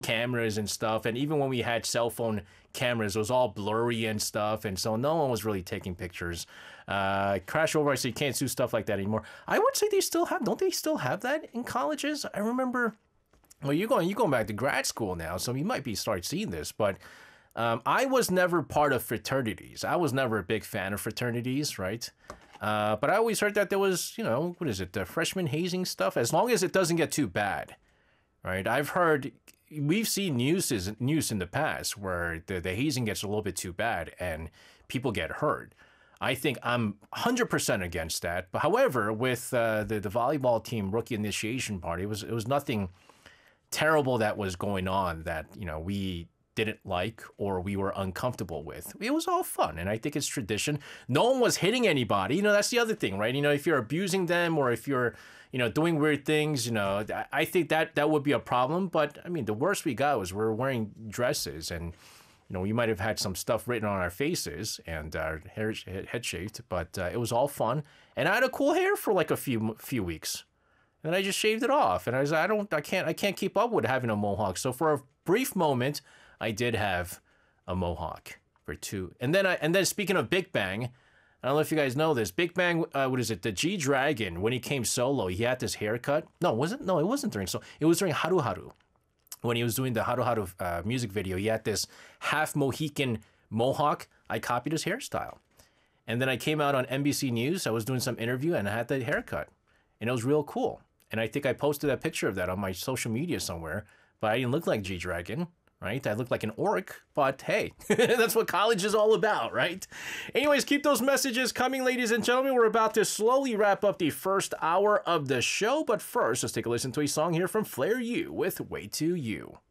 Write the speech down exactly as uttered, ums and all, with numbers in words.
cameras and stuff. And even when we had cell phone cameras, it was all blurry and stuff. And so no one was really taking pictures. Uh, crash over, so you can't do stuff like that anymore. I would say they still have, don't they still have that in colleges? I remember, well, you're going, you're going back to grad school now, so you might be start seeing this, but um, I was never part of fraternities. I was never a big fan of fraternities, right? Uh, but I always heard that there was, you know, what is it, the freshman hazing stuff, as long as it doesn't get too bad, right? I've heard, we've seen news, news in the past where the, the hazing gets a little bit too bad and people get hurt. I think I'm one hundred percent against that. But however, with uh, the, the volleyball team rookie initiation party, it was, it was nothing terrible that was going on that, you know, we didn't like or we were uncomfortable with. It was all fun, and I think it's tradition. No one was hitting anybody. You know, that's the other thing, right? You know, if you're abusing them or if you're, you know, doing weird things, you know, I think that that would be a problem. But, I mean, the worst we got was we were wearing dresses and, you know, we might have had some stuff written on our faces and our hair head shaved, but uh, it was all fun. And I had a cool hair for like a few few weeks. And I just shaved it off. And I was I don't I can't I can't keep up with having a mohawk. So for a brief moment, I did have a mohawk for two. And then I and then speaking of Big Bang, I don't know if you guys know this. Big Bang, uh, what is it? The G Dragon, when he came solo, he had this haircut. No, was it? No, it wasn't during so. It was during Haru Haru. When he was doing the Haru Haru uh, music video, he had this half Mohican mohawk. I copied his hairstyle. And then I came out on N B C News. I was doing some interview and I had that haircut. And it was real cool. And I think I posted a picture of that on my social media somewhere. But I didn't look like G Dragon, right? I looked like an orc. But hey, that's what college is all about, right? Anyways, keep those messages coming, ladies and gentlemen. We're about to slowly wrap up the first hour of the show. But first, let's take a listen to a song here from Flair U with Way To You.